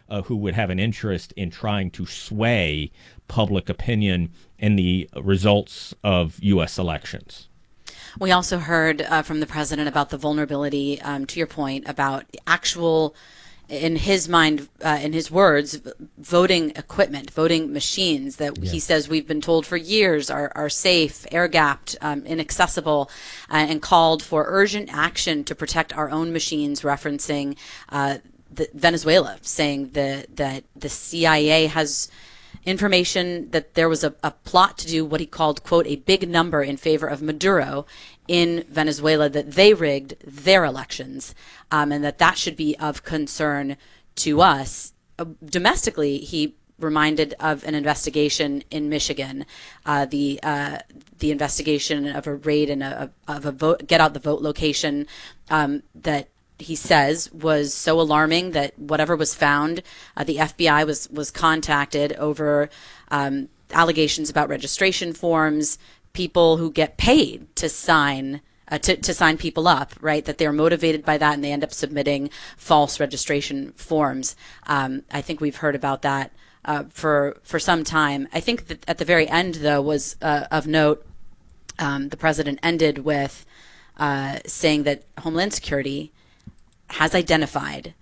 who would have an interest in trying to sway public opinion in the results of U.S. elections. We also heard from the president about the vulnerability, to your point, about actual, in his mind, in his words, voting equipment, voting machines that he says we've been told for years are safe, air-gapped, inaccessible, and called for urgent action to protect our own machines, referencing Venezuela, saying that the CIA has information that there was a plot to do what he called, quote, a big number in favor of Maduro in Venezuela, that they rigged their elections, and that should be of concern to us. Domestically, he reminded of an investigation in Michigan, the investigation of a raid and of a vote, get out the vote location that he says was so alarming that whatever was found, the FBI was contacted over allegations about registration forms, people who get paid to sign to sign people up, right? That they're motivated by that and they end up submitting false registration forms. I think we've heard about that for some time. I think that at the very end, though, was of note. The president ended with saying that Homeland Security has identified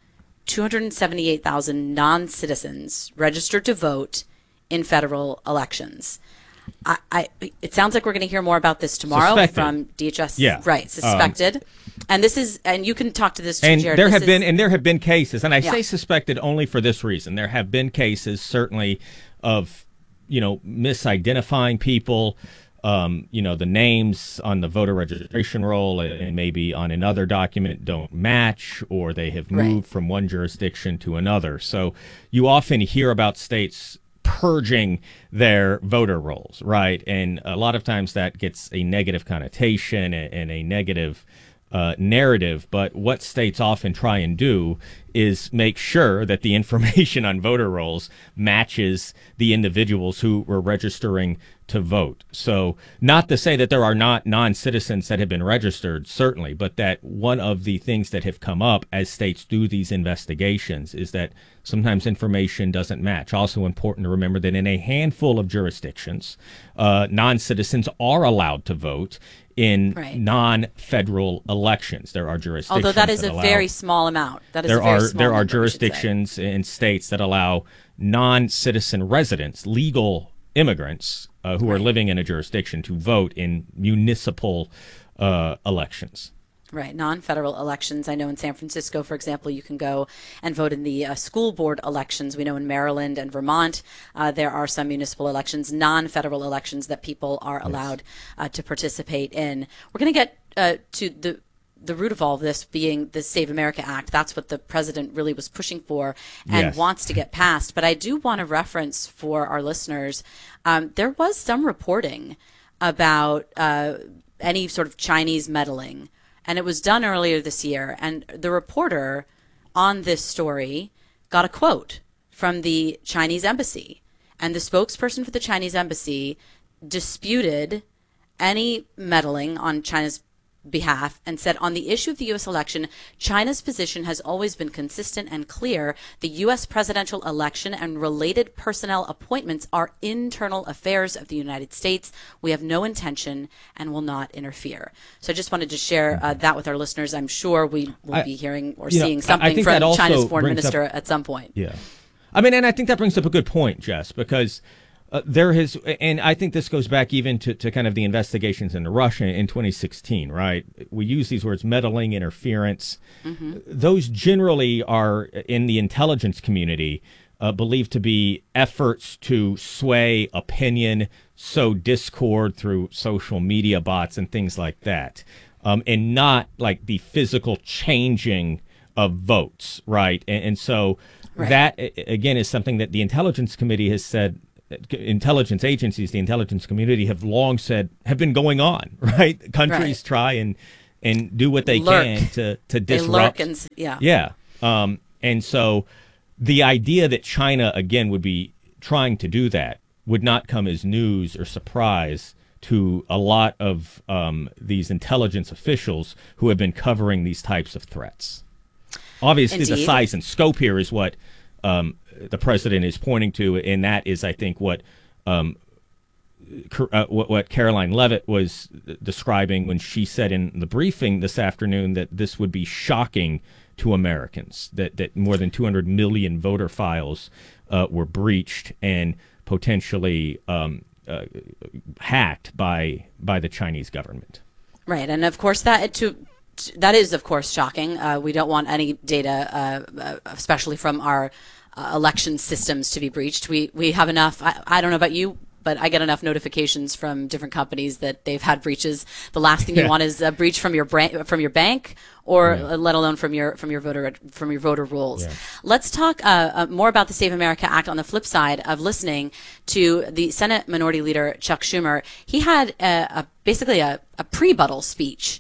278,000 non-citizens registered to vote in federal elections. It sounds like we're going to hear more about this tomorrow from DHS. Yeah. Right, suspected. And this is, and you can talk to this, and Jared. There have been cases, and I say suspected only for this reason. There have been cases, certainly, of misidentifying people. The names on the voter registration roll and maybe on another document don't match, or they have moved from one jurisdiction to another. So you often hear about states purging their voter rolls, right? And a lot of times that gets a negative connotation and a negative narrative. But what states often try and do is make sure that the information on voter rolls matches the individuals who were registering to vote. So not to say that there are not non-citizens that have been registered, certainly, but that one of the things that have come up as states do these investigations is that sometimes information doesn't match. Also important to remember that in a handful of jurisdictions, non-citizens are allowed to vote in non-federal elections. There are jurisdictions, although that is a very small amount. There are jurisdictions in states that allow non-citizen residents, legal immigrants who are living in a jurisdiction, to vote in municipal elections. Right, non-federal elections. I know in San Francisco, for example, you can go and vote in the school board elections. We know in Maryland and Vermont, there are some municipal elections, non-federal elections that people are allowed to participate in. We're going to get to the root of all of this being the Save America Act. That's what the president really was pushing for and wants to get passed. But I do want to reference for our listeners, there was some reporting about any sort of Chinese meddling. And it was done earlier this year. And the reporter on this story got a quote from the Chinese embassy. And the spokesperson for the Chinese embassy disputed any meddling on China's behalf and said, on the issue of the U.S. election, China's position has always been consistent and clear. The U.S. presidential election and related personnel appointments are internal affairs of the United States. We have no intention and will not interfere. So I just wanted to share that with our listeners. I'm sure we will be hearing or seeing something from China's foreign minister at some point. Yeah. I mean, and I think that brings up a good point, Jess, because there has, and I think this goes back even to kind of the investigations into Russia in 2016, right? We use these words, meddling, interference. Mm-hmm. Those generally are, in the intelligence community, believed to be efforts to sway opinion, sow discord through social media bots and things like that, and not like the physical changing of votes, right? And so that, again, is something that the intelligence committee has said, intelligence agencies, the intelligence community have long said have been going on, right? Countries try and do what they can to disrupt. And so the idea that China, again, would be trying to do that would not come as news or surprise to a lot of these intelligence officials who have been covering these types of threats. Obviously, the size and scope here is what the president is pointing to, and that is, I think, what Caroline Leavitt was describing when she said in the briefing this afternoon that this would be shocking to Americans, that more than 200 million voter files were breached and potentially hacked by the Chinese government. Right, and of course that is of course shocking. We don't want any data, especially from our election systems, to be breached. We have enough. I don't know about you, but I get enough notifications from different companies that they've had breaches. The last thing you want is a breach from your bank, or let alone from your voter rolls. Yeah. Let's talk more about the Save America Act on the flip side of listening to the Senate Minority Leader Chuck Schumer. He had basically a pre-buttal speech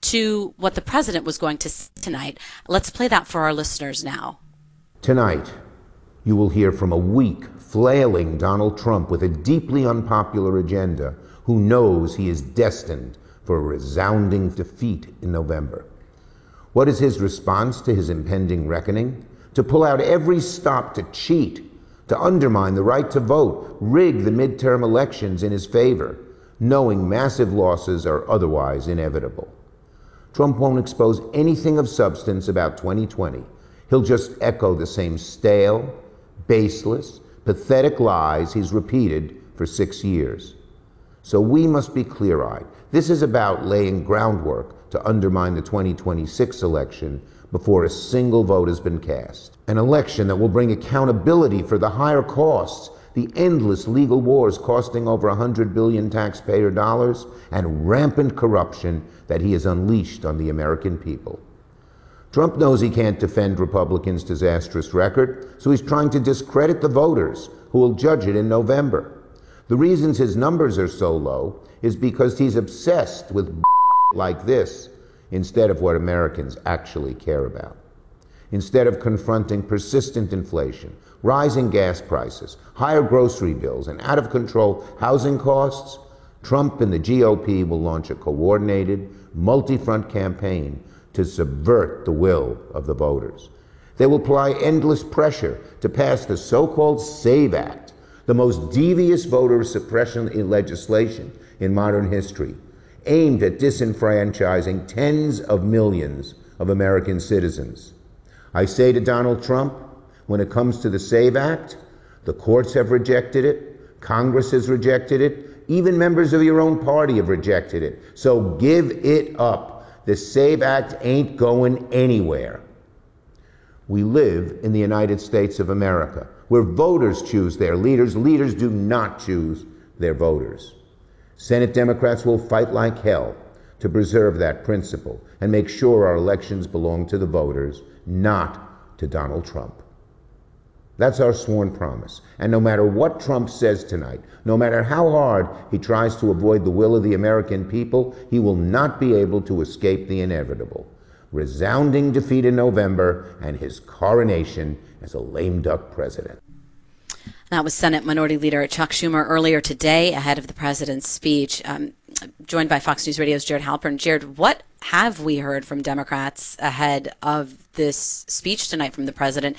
to what the president was going to say tonight. Let's play that for our listeners now. Tonight, you will hear from a weak, flailing Donald Trump with a deeply unpopular agenda who knows he is destined for a resounding defeat in November. What is his response to his impending reckoning? To pull out every stop to cheat, to undermine the right to vote, rig the midterm elections in his favor, knowing massive losses are otherwise inevitable. Trump won't expose anything of substance about 2020. He'll just echo the same stale, baseless, pathetic lies he's repeated for 6 years. So we must be clear-eyed. This is about laying groundwork to undermine the 2026 election before a single vote has been cast. An election that will bring accountability for the higher costs, the endless legal wars costing over $100 billion taxpayer dollars, and rampant corruption that he has unleashed on the American people. Trump knows he can't defend Republicans' disastrous record, so he's trying to discredit the voters who will judge it in November. The reasons his numbers are so low is because he's obsessed with like this instead of what Americans actually care about. Instead of confronting persistent inflation, rising gas prices, higher grocery bills, and out-of-control housing costs, Trump and the GOP will launch a coordinated, multi-front campaign to subvert the will of the voters. They will apply endless pressure to pass the so-called SAVE Act, the most devious voter suppression legislation in modern history, aimed at disenfranchising tens of millions of American citizens. I say to Donald Trump, when it comes to the SAVE Act, the courts have rejected it, Congress has rejected it, even members of your own party have rejected it. So give it up. The SAVE Act ain't going anywhere. We live in the United States of America, where voters choose their leaders. Leaders do not choose their voters. Senate Democrats will fight like hell to preserve that principle and make sure our elections belong to the voters, not to Donald Trump. That's our sworn promise. And no matter what Trump says tonight, no matter how hard he tries to avoid the will of the American people, he will not be able to escape the inevitable. Resounding defeat in November and his coronation as a lame duck president. That was Senate Minority Leader Chuck Schumer earlier today ahead of the president's speech, joined by Fox News Radio's Jared Halpern. Jared, what have we heard from Democrats ahead of this speech tonight from the president?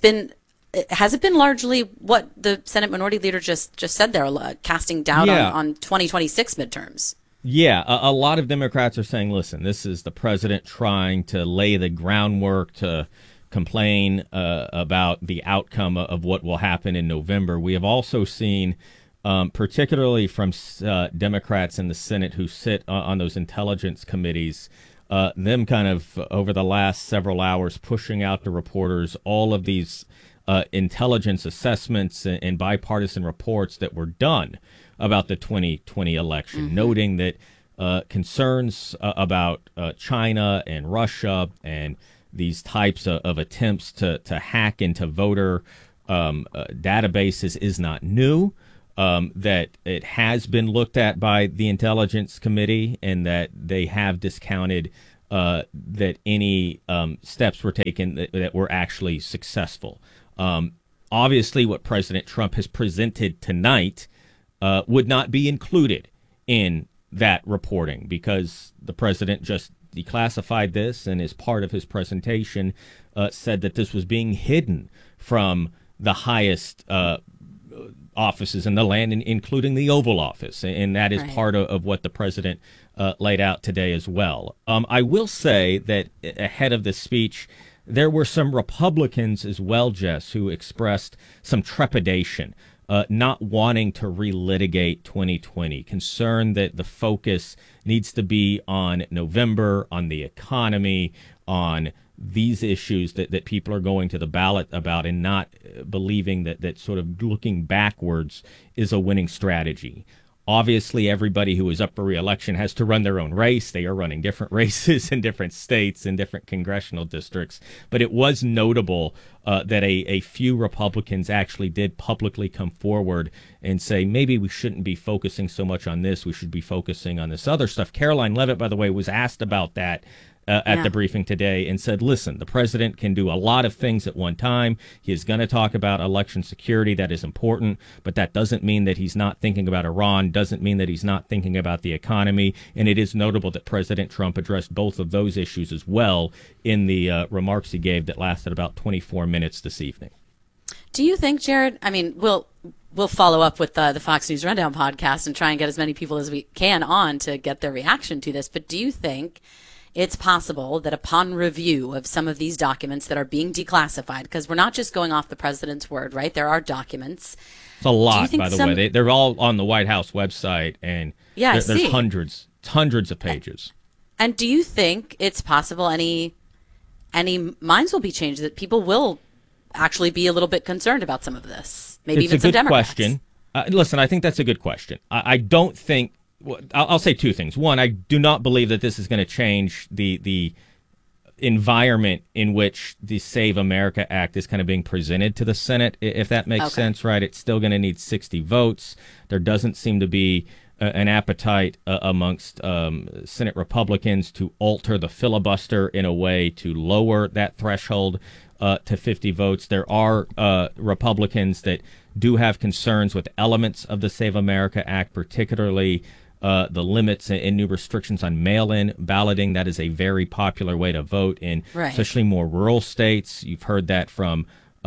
Has it been largely what the Senate Minority Leader just said there, casting doubt on 2026 midterms? Yeah, a lot of Democrats are saying, listen, this is the president trying to lay the groundwork to complain about the outcome of what will happen in November. We have also seen, particularly from Democrats in the Senate who sit on those intelligence committees, them kind of over the last several hours pushing out to reporters all of these intelligence assessments and bipartisan reports that were done about the 2020 election, noting that concerns about China and Russia and these types of attempts to hack into voter databases is not new, that it has been looked at by the Intelligence Committee and that they have discounted that any steps were taken that were actually successful. Obviously, what President Trump has presented tonight would not be included in that reporting because the president just declassified this, and as part of his presentation said that this was being hidden from the highest offices in the land, including the Oval Office. And that is part of what the president laid out today as well. I will say that ahead of the speech, there were some Republicans as well, Jess, who expressed some trepidation, not wanting to relitigate 2020, concerned that the focus needs to be on November, on the economy, on these issues that people are going to the ballot about, and not believing that sort of looking backwards is a winning strategy. Obviously, everybody who is up for re-election has to run their own race. They are running different races in different states and different congressional districts. But it was notable that a few Republicans actually did publicly come forward and say, maybe we shouldn't be focusing so much on this. We should be focusing on this other stuff. Caroline Leavitt, by the way, was asked about that at the briefing today and said, listen, the president can do a lot of things at one time. He is going to talk about election security. That is important, but that doesn't mean that he's not thinking about Iran, doesn't mean that he's not thinking about the economy. And it is notable that President Trump addressed both of those issues as well in the remarks he gave that lasted about 24 minutes this evening. Do you think, Jared, I mean, we'll follow up with the Fox News Rundown podcast and try and get as many people as we can on to get their reaction to this, but do you think it's possible that upon review of some of these documents that are being declassified, because we're not just going off the president's word, right? There are documents. It's a lot, by the way. They're all on the White House website, and there's hundreds of pages. And do you think it's possible any minds will be changed, that people will actually be a little bit concerned about some of this? Maybe even some Democrats. It's a good question. Listen, I think that's a good question. I don't think. Well, I'll say two things. One, I do not believe that this is going to change the environment in which the Save America Act is kind of being presented to the Senate, if that makes sense, right? It's still going to need 60 votes. There doesn't seem to be an appetite amongst Senate Republicans to alter the filibuster in a way to lower that threshold to 50 votes. There are Republicans that do have concerns with elements of the Save America Act, particularly the limits and new restrictions on mail-in balloting. That is a very popular way to vote in especially more rural states. You've heard that from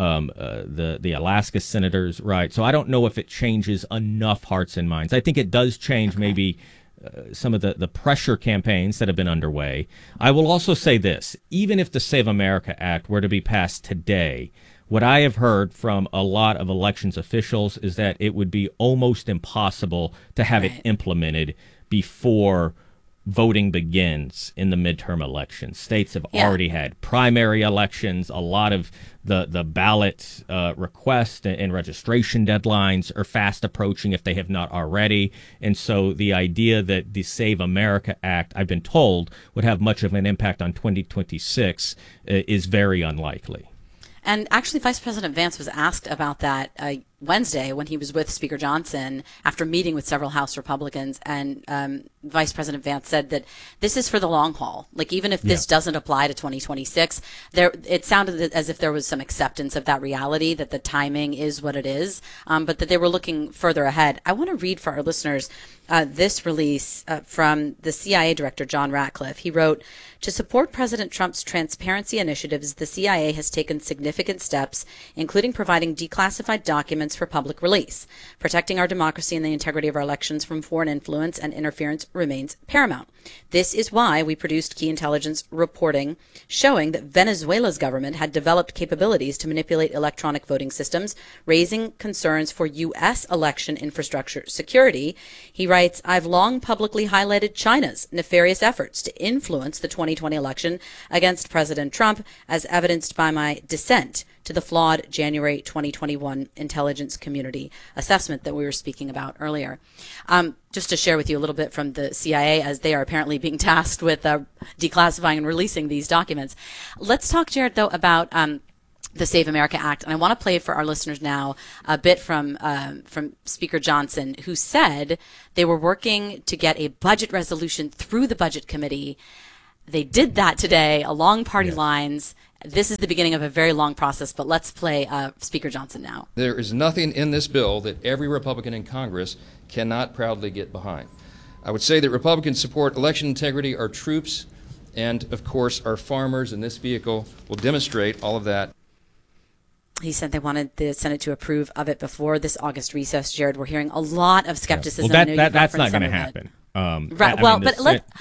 the Alaska senators, right? So I don't know if it changes enough hearts and minds. I think it does change maybe some of the pressure campaigns that have been underway. I will also say this, even if the Save America Act were to be passed today, what I have heard from a lot of elections officials is that it would be almost impossible to have it implemented before voting begins in the midterm elections. States have already had primary elections. A lot of the ballot request and registration deadlines are fast approaching if they have not already. And so the idea that the Save America Act, I've been told, would have much of an impact on 2026 is very unlikely. And actually, Vice President Vance was asked about that Wednesday when he was with Speaker Johnson after meeting with several House Republicans. And Vice President Vance said that this is for the long haul. Like, even if this doesn't apply to 2026, it sounded as if there was some acceptance of that reality, that the timing is what it is, but that they were looking further ahead. I want to read for our listeners this release from the CIA Director, John Ratcliffe. He wrote, "To support President Trump's transparency initiatives, the CIA has taken significant steps, including providing declassified documents for public release. Protecting our democracy and the integrity of our elections from foreign influence and interference remains paramount. This is why we produced key intelligence reporting showing that Venezuela's government had developed capabilities to manipulate electronic voting systems, raising concerns for U.S. election infrastructure security." He writes, "I've long publicly highlighted China's nefarious efforts to influence the 2020 election against President Trump, as evidenced by my dissent to the flawed January 2021 intelligence community assessment that we were speaking about earlier." Just to share with you a little bit from the CIA, as they are apparently being tasked with declassifying and releasing these documents. Let's talk, Jared, though, about the Save America Act. And I want to play for our listeners now a bit from Speaker Johnson, who said they were working to get a budget resolution through the Budget Committee. They did that today along party lines. This is the beginning of a very long process, but let's play Speaker Johnson now. There is nothing in this bill that every Republican in Congress cannot proudly get behind. I would say that Republicans support election integrity, our troops, And, of course, our farmers in this vehicle will demonstrate all of that. He said they wanted the Senate to approve of it before this August recess. Jared, we're hearing a lot of skepticism. Well, that's not going to happen. Right. Well, but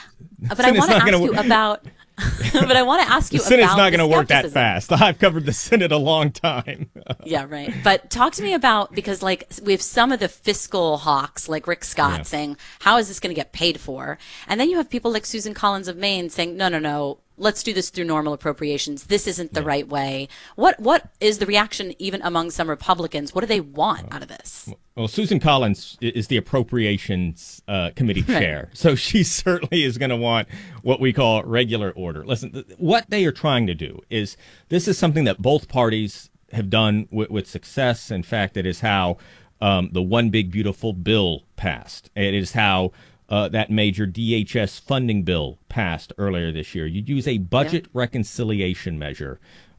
I want to ask you about. But I want to ask you about the Senate's not going to work that fast. I've covered the Senate a long time. Yeah, right. But talk to me about, because like we have some of the fiscal hawks like Rick Scott saying, how is this going to get paid for? And then you have people like Susan Collins of Maine saying, no, let's do this through normal appropriations. This isn't the right way. What is the reaction even among some Republicans? What do they want out of this? Well, Susan Collins is the Appropriations Committee chair, so she certainly is going to want what we call regular order. Listen, what they are trying to do is, this is something that both parties have done with success. In fact, it is how the One Big Beautiful Bill passed. It is how that major DHS funding bill passed earlier this year. You use a budget reconciliation measure,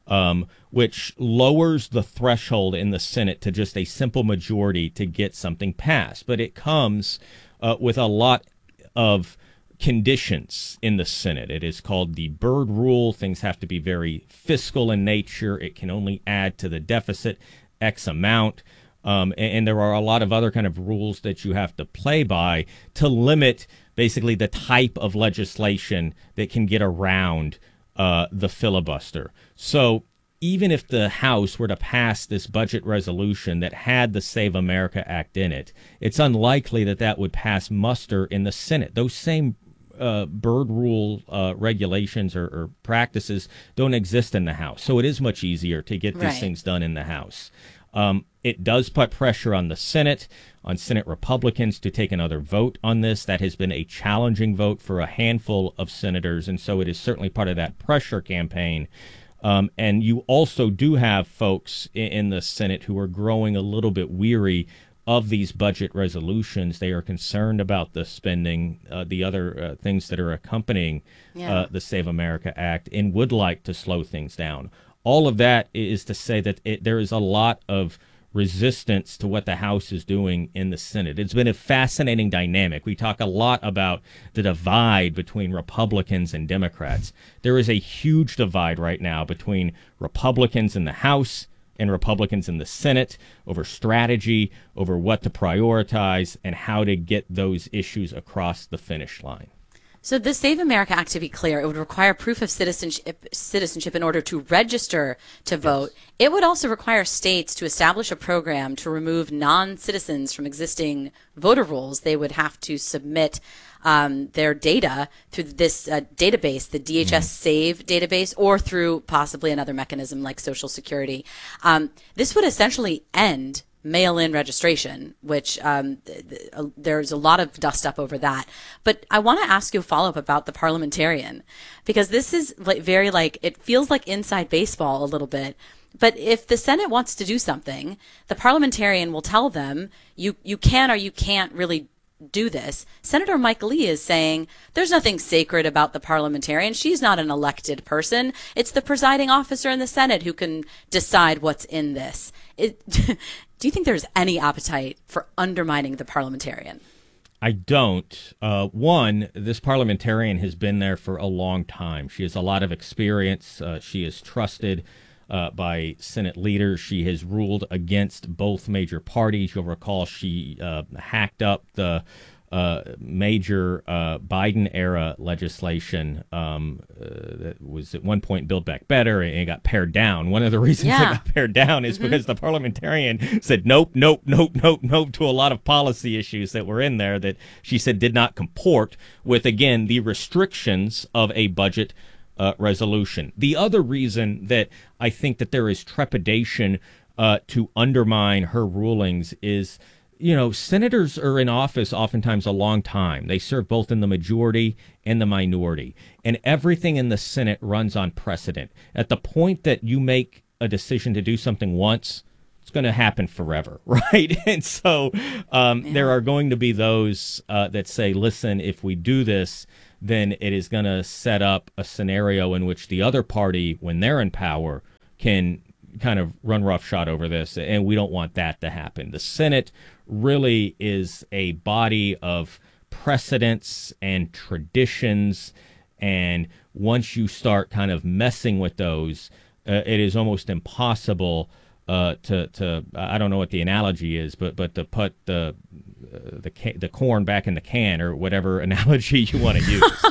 which lowers the threshold in the Senate to just a simple majority to get something passed. But it comes with a lot of conditions in the Senate. It is called the Byrd Rule. Things have to be very fiscal in nature. It can only add to the deficit X amount. And there are a lot of other kind of rules that you have to play by to limit basically the type of legislation that can get around the filibuster. So even if the House were to pass this budget resolution that had the Save America Act in it, it's unlikely that that would pass muster in the Senate. Those same Byrd Rule regulations or practices don't exist in the House. So it is much easier to get these things done in the House. It does put pressure on the Senate, on Senate Republicans to take another vote on this. That has been a challenging vote for a handful of senators, and so it is certainly part of that pressure campaign. And you also do have folks in the Senate who are growing a little bit weary of these budget resolutions. They are concerned about the spending, the other things that are accompanying the Save America Act, and would like to slow things down. All of that is to say that there is a lot of resistance to what the House is doing in the Senate. It's been a fascinating dynamic. We talk a lot about the divide between Republicans and Democrats. There is a huge divide right now between Republicans in the House and Republicans in the Senate over strategy, over what to prioritize, and how to get those issues across the finish line. So the Save America Act, to be clear, it would require proof of citizenship in order to register to vote. It would also require states to establish a program to remove non-citizens from existing voter rolls. They would have to submit their data through this database, the DHS Save database, or through possibly another mechanism like Social Security. This would essentially end mail-in registration, which there's a lot of dust up over that. But I want to ask you a follow-up about the parliamentarian, because this is very it feels like inside baseball a little bit. But if the Senate wants to do something, the parliamentarian will tell them, you can or you can't really do this. Senator Mike Lee is saying there's nothing sacred about the parliamentarian. She's not an elected person. It's the presiding officer in the Senate who can decide what's in this. Do you think there's any appetite for undermining the parliamentarian? I don't. One, this parliamentarian has been there for a long time. She has a lot of experience. She is trusted by Senate leaders. She has ruled against both major parties. You'll recall she hacked up the major Biden-era legislation that was at one point Build Back Better, and it got pared down. One of the reasons it got pared down is because the parliamentarian said nope to a lot of policy issues that were in there that she said did not comport with, again, the restrictions of a budget resolution. The other reason that I think that there is trepidation to undermine her rulings is, senators are in office oftentimes a long time. They serve both in the majority and the minority. And everything in the Senate runs on precedent. At the point that you make a decision to do something once, it's going to happen forever, right? And so there are going to be those that say, listen, if we do this, then it is going to set up a scenario in which the other party, when they're in power, can kind of run roughshod over this, and we don't want that to happen. The Senate really is a body of precedents and traditions And once you start kind of messing with those, it is almost impossible to I don't know what the analogy is, but to put the corn back in the can, or whatever analogy you want to use.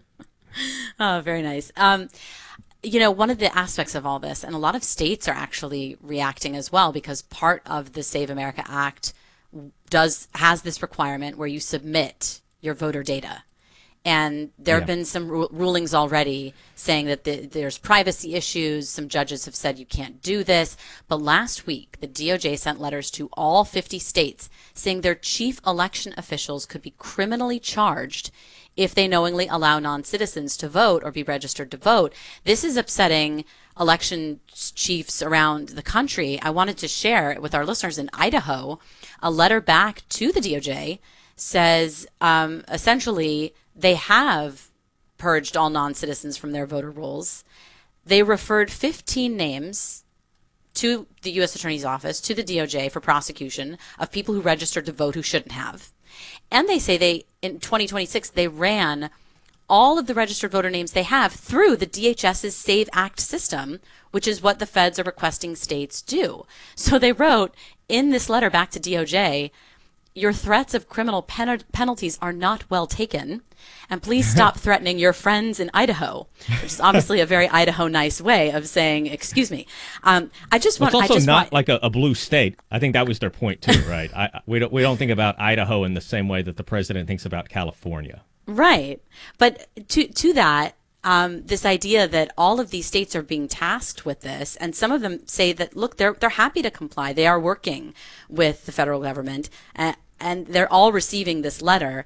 Oh, very nice. One of the aspects of all this, and a lot of states are actually reacting as well, because part of the Save America Act has this requirement where you submit your voter data. And there have been some rulings already saying that there's privacy issues. Some judges have said you can't do this. But last week, the DOJ sent letters to all 50 states saying their chief election officials could be criminally charged if they knowingly allow non-citizens to vote or be registered to vote. This is upsetting election chiefs around the country. I wanted to share with our listeners in Idaho, a letter back to the DOJ says essentially they have purged all non-citizens from their voter rolls. They referred 15 names to the U.S. Attorney's Office, to the DOJ for prosecution of people who registered to vote who shouldn't have. And they say in 2026, they ran all of the registered voter names they have through the DHS's Save Act system, which is what the feds are requesting states do. So they wrote in this letter back to DOJ, your threats of criminal penalties are not well taken, and please stop threatening your friends in Idaho, which is obviously a very Idaho nice way of saying, excuse me. It's also not like a blue state. I think that was their point too, right? We don't think about Idaho in the same way that the president thinks about California. Right. But to that, this idea that all of these states are being tasked with this, and some of them say that, look, they're happy to comply. They are working with the federal government, and they're all receiving this letter.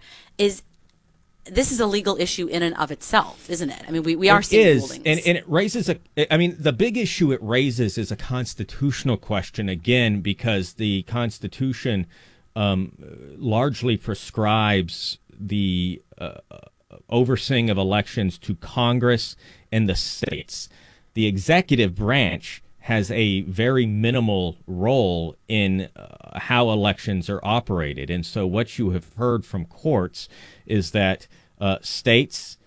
This is a legal issue in and of itself, isn't it? I mean, we are seeing rulings. And it raises the big issue it raises is a constitutional question, again, because the Constitution largely prescribes the overseeing of elections to Congress and the states. The executive branch has a very minimal role in how elections are operated. And so what you have heard from courts is that states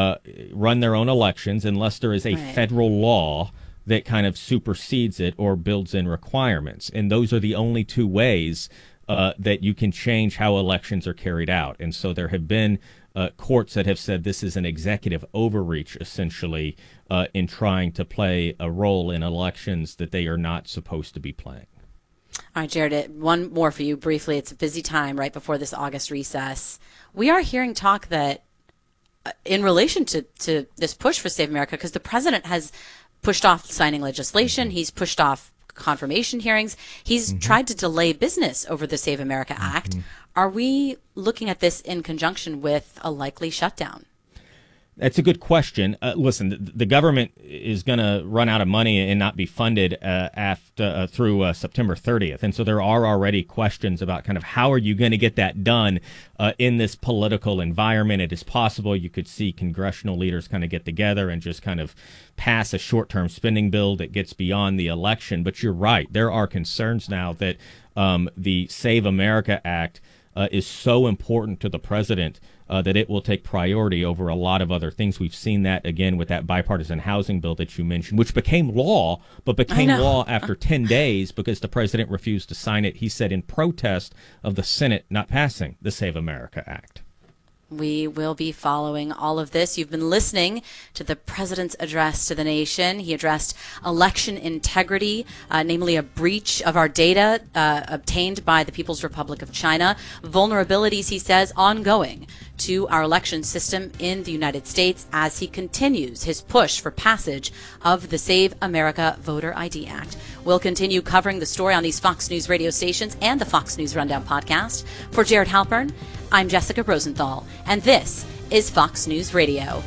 run their own elections unless there is a federal law that kind of supersedes it or builds in requirements. And those are the only two ways that you can change how elections are carried out. And so there have been courts that have said this is an executive overreach, essentially, in trying to play a role in elections that they are not supposed to be playing. All right, Jared, one more for you briefly. It's a busy time right before this August recess. We are hearing talk that in relation to this push for Save America, because the president has pushed off signing legislation, he's pushed off confirmation hearings, he's tried to delay business over the Save America Act. Are we looking at this in conjunction with a likely shutdown? That's a good question. Listen, the government is going to run out of money and not be funded through September 30th. And so there are already questions about kind of how are you going to get that done in this political environment. It is possible you could see congressional leaders kind of get together and just kind of pass a short-term spending bill that gets beyond the election. But you're right. There are concerns now that the Save America Act is so important to the president that it will take priority over a lot of other things. We've seen that again with that bipartisan housing bill that you mentioned, which became law, but became law after 10 days because the president refused to sign it, he said, in protest of the Senate not passing the Save America Act. We will be following all of this. You've been listening to the president's address to the nation. He addressed election integrity, namely a breach of our data obtained by the People's Republic of China. Vulnerabilities, he says, ongoing to our election system in the United States as he continues his push for passage of the Save America Voter ID Act. We'll continue covering the story on these Fox News radio stations and the Fox News Rundown podcast. For Jared Halpern, I'm Jessica Rosenthal, and this is Fox News Radio.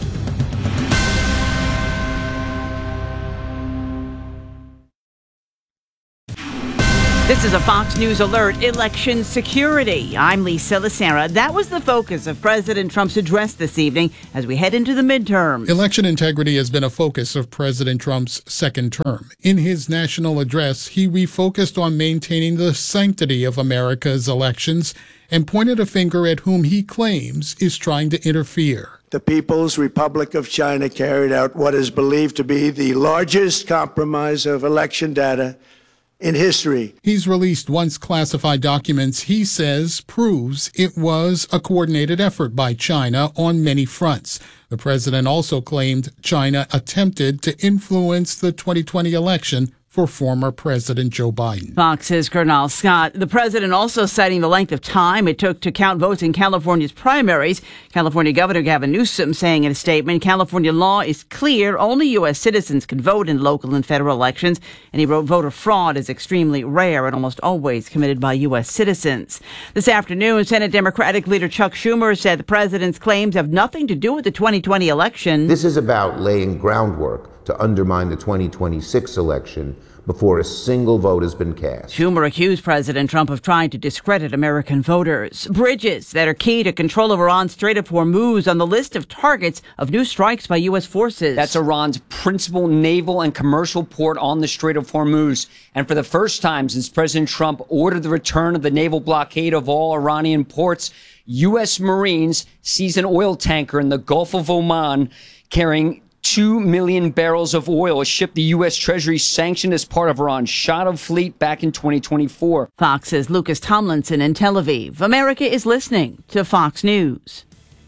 This is a Fox News Alert, election security. I'm Lisa Lacera. That was the focus of President Trump's address this evening as we head into the midterms. Election integrity has been a focus of President Trump's second term. In his national address, he refocused on maintaining the sanctity of America's elections and pointed a finger at whom he claims is trying to interfere. the People's Republic of China carried out what is believed to be the largest compromise of election data in history. He's released once classified documents he says proves it was a coordinated effort by China on many fronts. The president also claimed China attempted to influence the 2020 election for former President Joe Biden. Fox's Colonel Scott. The president also citing the length of time it took to count votes in California's primaries. California Governor Gavin Newsom saying in a statement, California law is clear. Only U.S. citizens can vote in local and federal elections. And he wrote voter fraud is extremely rare and almost always committed by U.S. citizens. This afternoon, Senate Democratic leader Chuck Schumer said the president's claims have nothing to do with the 2020 election. This is about laying groundwork to undermine the 2026 election before a single vote has been cast. Schumer accused President Trump of trying to discredit American voters. Bridges that are key to control of Iran's Strait of Hormuz on the list of targets of new strikes by U.S. forces. That's Iran's principal naval and commercial port on the Strait of Hormuz. And for the first time since President Trump ordered the return of the naval blockade of all Iranian ports, U.S. Marines seized an oil tanker in the Gulf of Oman carrying 2 million barrels of oil, a ship the U.S. Treasury sanctioned as part of Iran's shadow fleet back in 2024. Fox's Lucas Tomlinson in Tel Aviv. America is listening to Fox News.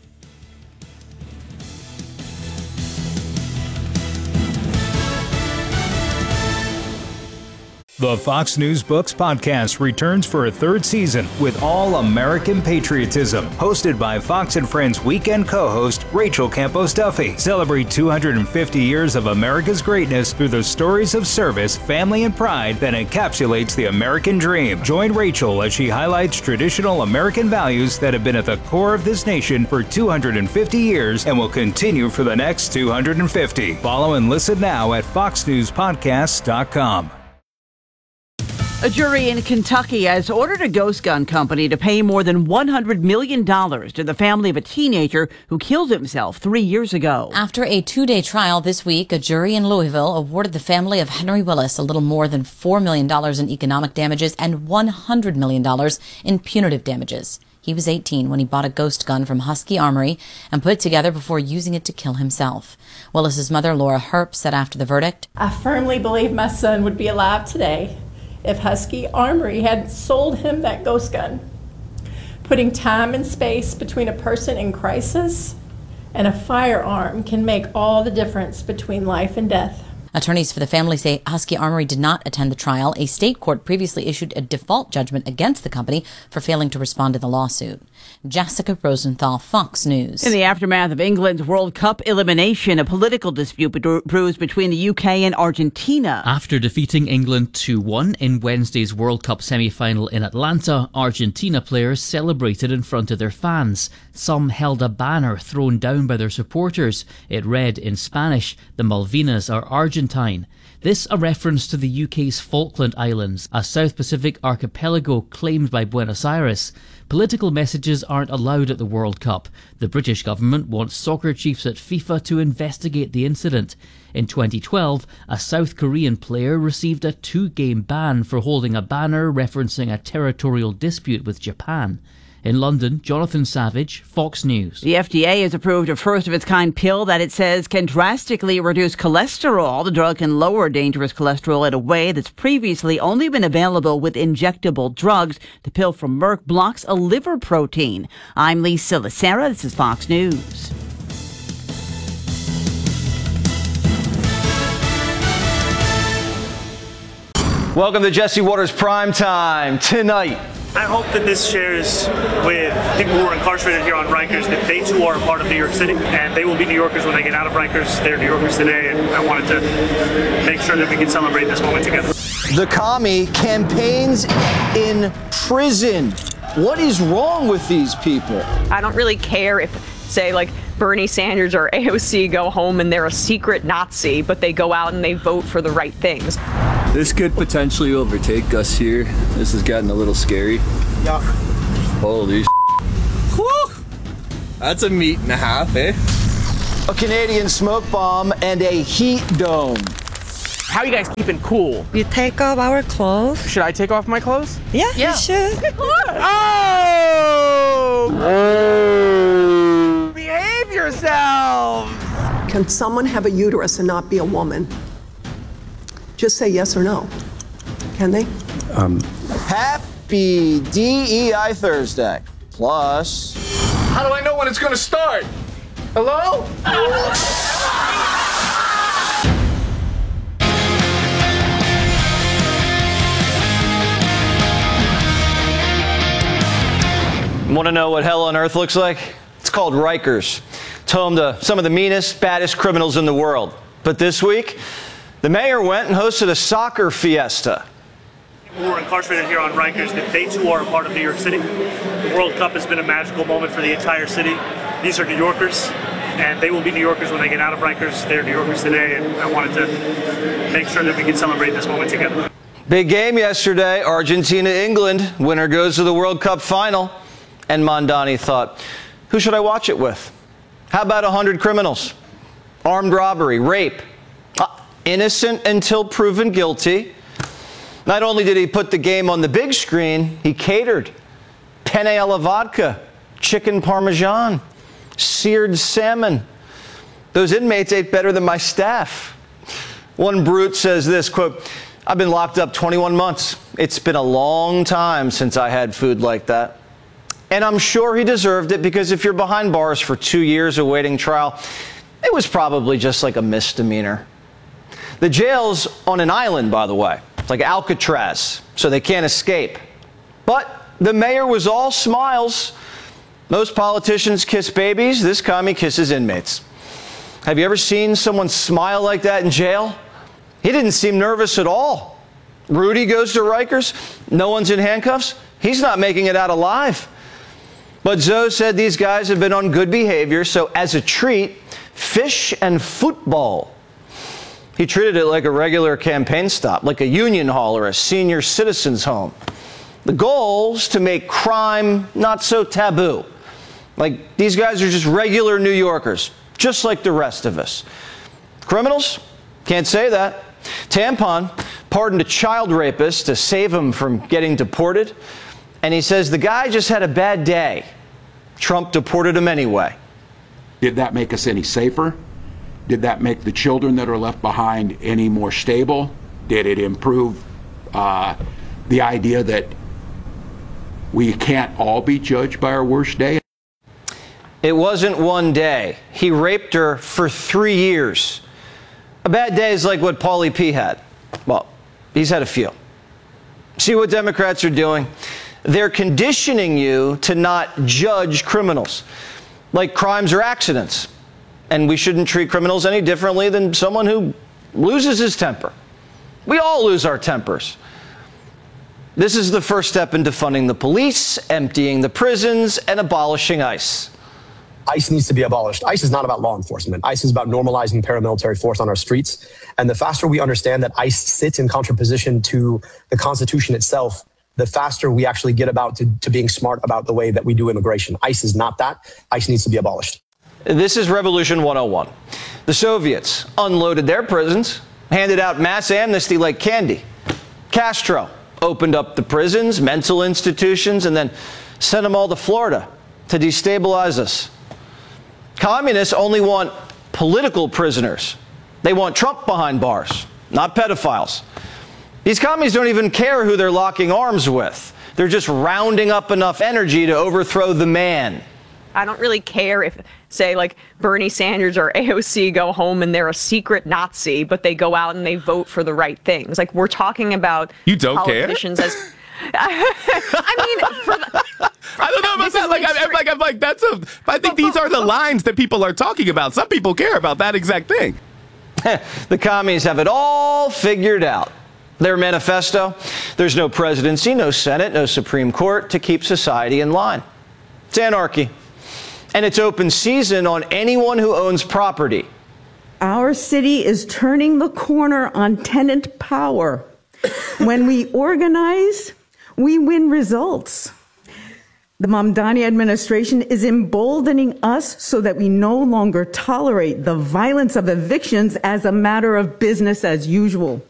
The Fox News Books podcast returns for a third season with all American patriotism. Hosted by Fox and Friends weekend co-host Rachel Campos Duffy. Celebrate 250 years of America's greatness through the stories of service, family, and pride that encapsulates the American dream. Join Rachel as she highlights traditional American values that have been at the core of this nation for 250 years and will continue for the next 250. Follow and listen now at foxnewspodcast.com. A jury in Kentucky has ordered a ghost gun company to pay more than $100 million to the family of a teenager who killed himself 3 years ago. After a 2-day trial this week, a jury in Louisville awarded the family of Henry Willis a little more than $4 million in economic damages and $100 million in punitive damages. He was 18 when he bought a ghost gun from Husky Armory and put it together before using it to kill himself. Willis's mother, Laura Herp, said after the verdict, "I firmly believe my son would be alive today if Husky Armory had sold him that ghost gun. Putting time and space between a person in crisis and a firearm can make all the difference between life and death." Attorneys for the family say Husky Armory did not attend the trial. A state court previously issued a default judgment against the company for failing to respond to the lawsuit. Jessica Rosenthal, Fox News. In the aftermath of England's World Cup elimination, a political dispute brews between the UK and Argentina. After defeating England 2-1 in Wednesday's World Cup semi-final in Atlanta, Argentina players celebrated in front of their fans. Some held a banner thrown down by their supporters. It read in Spanish, "The Malvinas are Argentine." This a reference to the UK's Falkland Islands, a South Pacific archipelago claimed by Buenos Aires. Political messages aren't allowed at the World Cup. The British government wants soccer chiefs at FIFA to investigate the incident. In 2012, a South Korean player received a 2-game ban for holding a banner referencing a territorial dispute with Japan. In London, Jonathan Savage, Fox News. The FDA has approved a first-of-its-kind pill that it says can drastically reduce cholesterol. The drug can lower dangerous cholesterol in a way that's previously only been available with injectable drugs. The pill from Merck blocks a liver protein. I'm Lisa Lacera. This is Fox News. Welcome to Jesse Waters Primetime. Tonight, I hope that this shares with people who are incarcerated here on Rikers that they too are a part of New York City, and they will be New Yorkers when they get out of Rikers. They're New Yorkers today, and I wanted to make sure that we can celebrate this moment together. the commie campaigns in prison. What is wrong with these people? I don't really care if, say, like Bernie Sanders or AOC go home and they're a secret Nazi, but they go out and they vote for the right things. This could potentially overtake us here. This has gotten a little scary. Yeah. Holy Whew. That's a meat and a half, eh? A Canadian smoke bomb and a heat dome. How are you guys keeping cool? We take off our clothes. Should I take off my clothes? Yeah, you should. Oh! Behavior yourselves. Can someone have a uterus and not be a woman? Just say yes or no. Can they? Happy DEI Thursday. Plus... How do I know when it's going to start? Hello? Want to know what hell on earth looks like? It's called Rikers. It's home to some of the meanest, baddest criminals in the world. But this week, the mayor went and hosted a soccer fiesta. Who are incarcerated here on Rikers, that they too are a part of New York City. The World Cup has been a magical moment for the entire city. These are New Yorkers, and they will be New Yorkers when they get out of Rikers. They're New Yorkers today, and I wanted to make sure that we can celebrate this moment together. Big game yesterday, Argentina-England. Winner goes to the World Cup final. And Mondani thought, who should I watch it with? How about 100 criminals? Armed robbery, rape. Innocent until proven guilty. Not only did he put the game on the big screen, he catered. Penne alla vodka, chicken parmesan, seared salmon. Those inmates ate better than my staff. One brute says this, quote, I've been locked up 21 months. It's been a long time since I had food like that. And I'm sure he deserved it, because if you're behind bars for 2 years awaiting trial, it was probably just like a misdemeanor. The jail's on an island, by the way. It's like Alcatraz, so they can't escape. But the mayor was all smiles. Most politicians kiss babies. This commie kisses inmates. Have you ever seen someone smile like that in jail? He didn't seem nervous at all. Rudy goes to Rikers. No one's in handcuffs. He's not making it out alive. But Zoe said these guys have been on good behavior, so as a treat, fish and football. He treated it like a regular campaign stop, like a union hall or a senior citizen's home. The goal's to make crime not so taboo. Like, these guys are just regular New Yorkers, just like the rest of us. Criminals? Can't say that. Tampon pardoned a child rapist to save him from getting deported. And he says the guy just had a bad day. Trump deported him anyway. Did that make us any safer? Did that make the children that are left behind any more stable? Did it improve the idea that we can't all be judged by our worst day? It wasn't one day. He raped her for 3 years. A bad day is like what Paulie P. had. Well, he's had a few. See what Democrats are doing? They're conditioning you to not judge criminals, like crimes or accidents. And we shouldn't treat criminals any differently than someone who loses his temper. We all lose our tempers. This is the first step in defunding the police, emptying the prisons, and abolishing ICE. ICE needs to be abolished. ICE is not about law enforcement. ICE is about normalizing paramilitary force on our streets. And the faster we understand that ICE sits in contraposition to the Constitution itself, the faster we actually get about to being smart about the way that we do immigration. ICE is not that. ICE needs to be abolished. This is Revolution 101. The Soviets unloaded their prisons, handed out mass amnesty like candy. Castro opened up the prisons, mental institutions, and then sent them all to Florida to destabilize us. Communists only want political prisoners. They want Trump behind bars, not pedophiles. These commies don't even care who they're locking arms with. They're just rounding up enough energy to overthrow the man. I don't really care if, say, like Bernie Sanders or AOC go home and they're a secret Nazi, but they go out and they vote for the right things. Like, we're talking about you don't politicians care? As I mean, I don't know about that. I'm like, that's a. I think these are the lines that people are talking about. Some people care about that exact thing. The commies have it all figured out. Their manifesto: there's no presidency, no Senate, no Supreme Court to keep society in line. It's anarchy. And it's open season on anyone who owns property. Our city is turning the corner on tenant power. When we organize, we win results. The Mamdani administration is emboldening us so that we no longer tolerate the violence of evictions as a matter of business as usual.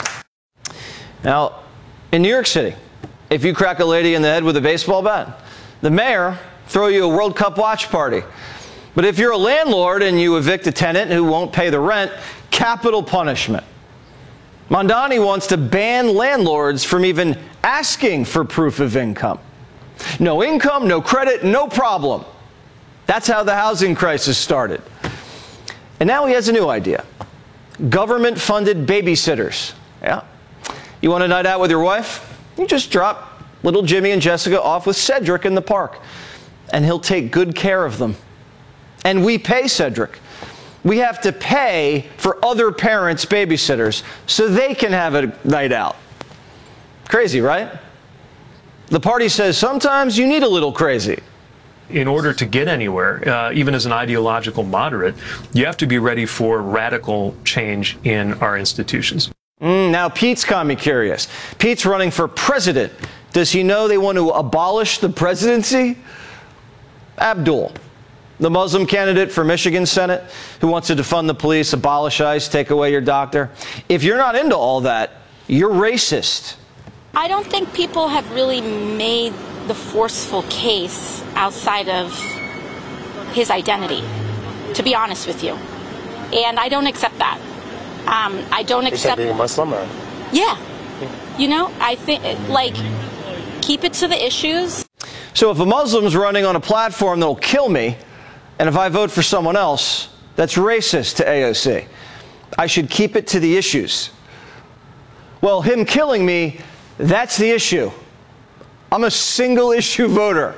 Now, in New York City, if you crack a lady in the head with a baseball bat, The mayor throw you a World Cup watch party. But if you're a landlord and you evict a tenant who won't pay the rent, capital punishment. Mamdani wants to ban landlords from even asking for proof of income. No income, no credit, no problem. That's how the housing crisis started. And now he has a new idea. Government-funded babysitters. Yeah. You want a night out with your wife? You just drop little Jimmy and Jessica off with Cedric in the park, and he'll take good care of them. And we pay Cedric. We have to pay for other parents' babysitters so they can have a night out. Crazy, right? The party says sometimes you need a little crazy. In order to get anywhere, even as an ideological moderate, you have to be ready for radical change in our institutions. Now Pete's got me curious. Pete's running for president. Does he know they want to abolish the presidency? Abdul, the Muslim candidate for Michigan Senate who wants to defund the police, abolish ICE, take away your doctor. If you're not into all that, you're racist. I don't think people have really made the forceful case outside of his identity, to be honest with you. And I don't accept that. I don't accept being a Muslim. Or? Yeah. You know, I think, like, keep it to the issues. So if a Muslim's running on a platform that'll kill me, and if I vote for someone else, that's racist to AOC, I should keep it to the issues. Well, him killing me, that's the issue. I'm a single issue voter.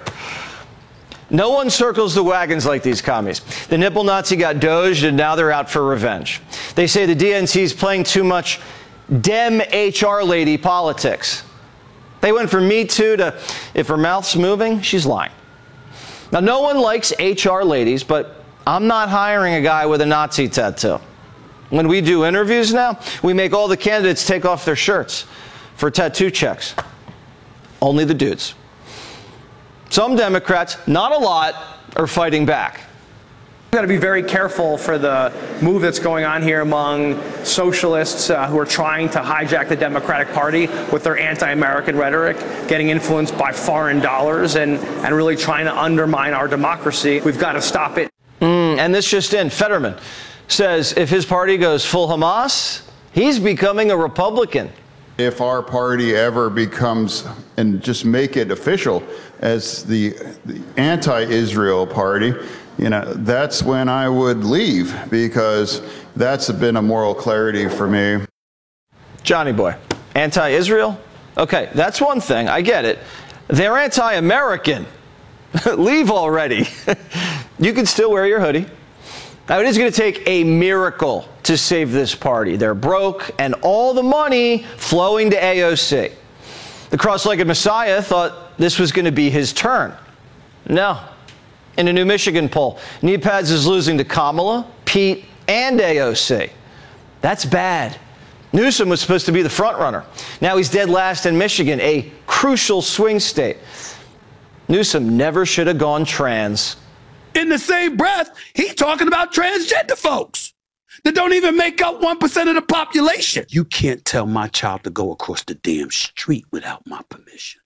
No one circles the wagons like these commies. The nipple Nazi got doged and now they're out for revenge. They say the DNC is playing too much Dem HR lady politics. They went from Me Too to if her mouth's moving, she's lying. Now, no one likes HR ladies, but I'm not hiring a guy with a Nazi tattoo. When we do interviews now, we make all the candidates take off their shirts for tattoo checks. Only the dudes. Some Democrats, not a lot, are fighting back. We've got to be very careful for the move that's going on here among socialists who are trying to hijack the Democratic Party with their anti-American rhetoric, getting influenced by foreign dollars and really trying to undermine our democracy. We've got to stop it. And this just in, Fetterman says if his party goes full Hamas, he's becoming a Republican. If our party ever becomes, and just make it official, as the anti-Israel party, you know, that's when I would leave, because that's been a moral clarity for me. Johnny boy, anti-Israel? Okay, that's one thing. I get it. They're anti-American. Leave already. You can still wear your hoodie. Now, it is going to take a miracle to save this party. They're broke, and all the money flowing to AOC. The cross-legged Messiah thought this was going to be his turn. No. In a new Michigan poll, Kneepads is losing to Kamala, Pete, and AOC. That's bad. Newsom was supposed to be the front runner. Now he's dead last in Michigan, a crucial swing state. Newsom never should have gone trans. In the same breath, he's talking about transgender folks that don't even make up 1% of the population. You can't tell my child to go across the damn street without my permission.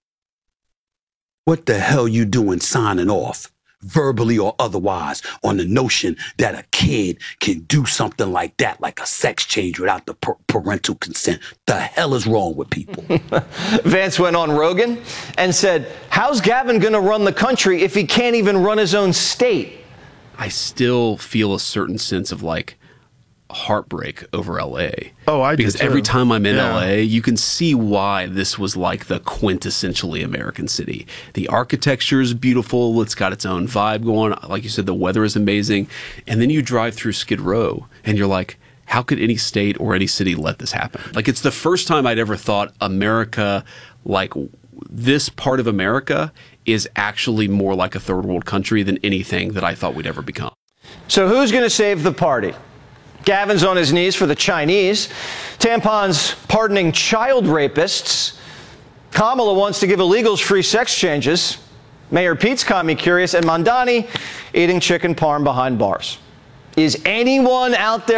What the hell you doing signing off, verbally or otherwise, on the notion that a kid can do something like that, like a sex change without the parental consent? The hell is wrong with people? Vance went on Rogan and said, how's Gavin going to run the country if he can't even run his own state? I still feel a certain sense of like heartbreak over LA. Oh, I do because too. Every time I'm in LA, you can see why this was like the quintessentially American city. The architecture is beautiful. It's got its own vibe going. Like you said, the weather is amazing. And then you drive through Skid Row and you're like, how could any state or any city let this happen? Like, it's the first time I'd ever thought America, like this part of America, is actually more like a third world country than anything that I thought we'd ever become. So who's going to save the party? Gavin's on his knees for the Chinese. Tampon's pardoning child rapists. Kamala wants to give illegals free sex changes. Mayor Pete's got me curious. And Mamdani eating chicken parm behind bars. Is anyone out there